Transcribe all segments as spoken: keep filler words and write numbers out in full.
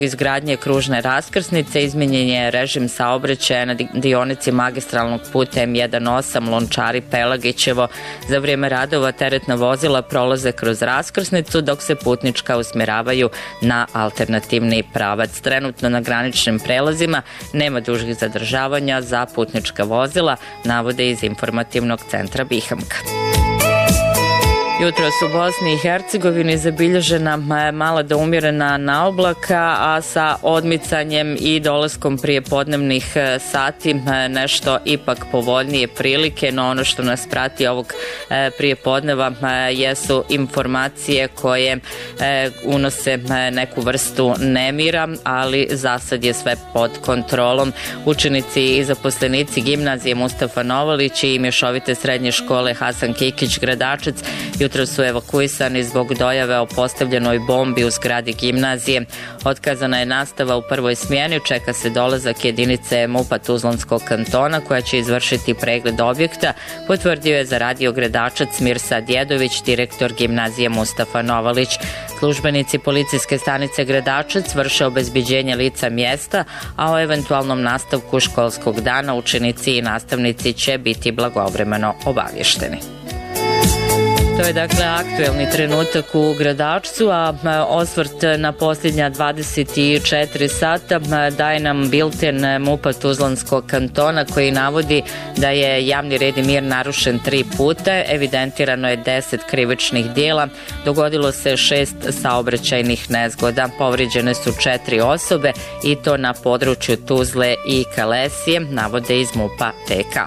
izgradnje kružne raskrsnice izmijenjen je režim saobraćaja na dionici magistralnog puta M jedan osam Lončari-Pelagićevo. Za vrijeme radova teretna vozila prolaze kroz raskrsnicu dok se putnička usmjeravaju na alternativni pravac. Trenutno na graničnim prelazima nema dužih zadržavanja za putnička vozila, navode iz informativnog centra Bihamka. Jutros u Bosni i Hercegovini zabilježena mala do umjerena naoblaka, a sa odmicanjem i dolaskom prijepodnevnih sati nešto ipak povoljnije prilike, no ono što nas prati ovog prijepodneva jesu informacije koje unose neku vrstu nemira, ali za sad je sve pod kontrolom. Učenici i zaposlenici gimnazije Mustafa Novalić i mješovite srednje škole Hasan Kikić Gradačac jutro su evakuisani zbog dojave o postavljenoj bombi u zgradi gimnazije. Otkazana je nastava u prvoj smjeni, čeka se dolazak jedinice MUP-a Tuzlanskog kantona koja će izvršiti pregled objekta, potvrdio je za radio Gradačac Mirsa Djedović, direktor gimnazije Mustafa Novalić. Službenici policijske stanice Gradačac vrše obezbeđenje lica mjesta, a o eventualnom nastavku školskog dana učenici i nastavnici će biti blagovremeno obavješteni. To je dakle aktuelni trenutak u Gradačcu, a osvrt na posljednja dvadeset četiri sata daje nam bilten MUP-a Tuzlanskog kantona koji navodi da je javni red i mir narušen tri puta, evidentirano je deset krivičnih dijela, dogodilo se šest saobraćajnih nezgoda, povrijeđene su četiri osobe i to na području Tuzle i Kalesije, navode iz MUP-a T K.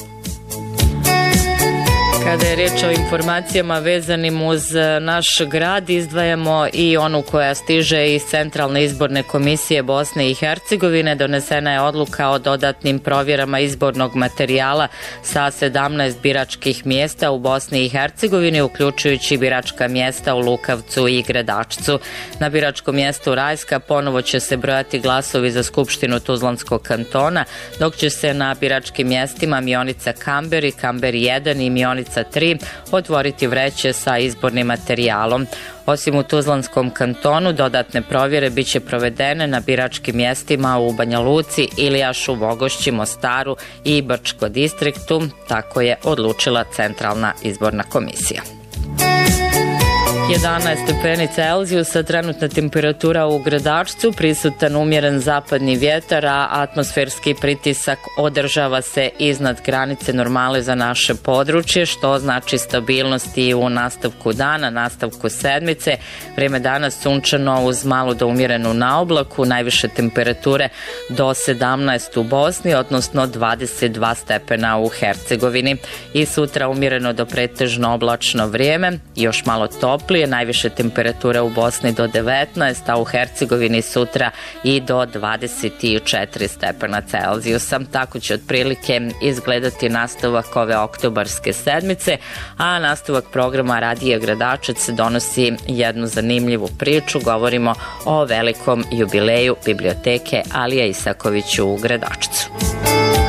Kada je riječ o informacijama vezanim uz naš grad, izdvajamo i onu koja stiže iz Centralne izborne komisije Bosne i Hercegovine. Donesena je odluka o dodatnim provjerama izbornog materijala sa sedamnaest biračkih mjesta u Bosni i Hercegovini, uključujući biračka mjesta u Lukavcu i Gradačcu. Na biračkom mjestu Rajska ponovo će se brojati glasovi za Skupštinu Tuzlanskog kantona, dok će se na biračkim mjestima Mionica Kamberi, Kamberi jedan i Mionica tri otvoriti vreće sa izbornim materijalom. Osim u Tuzlanskom kantonu, dodatne provjere biće provedene na biračkim mjestima u Banja Luci, Ilijašu, Vogošći, Mostaru i Brčko distriktu, tako je odlučila Centralna izborna komisija. jedanaest stepeni Celzijusa, trenutna temperatura u Gradačcu, prisutan umjeren zapadni vjetar, a atmosferski pritisak održava se iznad granice normale za naše područje, što znači stabilnost i u nastavku dana, nastavku sedmice. Vrijeme danas sunčano uz malu do umjerenu naoblaku, najviše temperature do sedamnaest u Bosni, odnosno dvadeset dva stepena u Hercegovini. I sutra umjereno do pretežno oblačno vrijeme, još malo toplije, najviše temperature u Bosni do devetnaest, a u Hercegovini sutra i do dvadeset četiri stepena Celzijusa. Tako će otprilike izgledati nastavak ove oktobarske sedmice, a nastavak programa Radija Gradačac donosi jednu zanimljivu priču. Govorimo o velikom jubileju biblioteke Alija Isaković u Gradačcu.